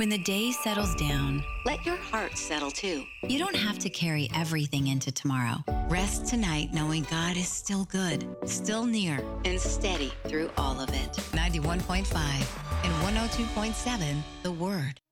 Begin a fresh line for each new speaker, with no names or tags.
When the day settles down,
Let your heart settle too.
you don't have to carry everything into tomorrow. Rest tonight knowing God is still good, still near,
And steady through all of it.
91.5 and 102.7 The Word.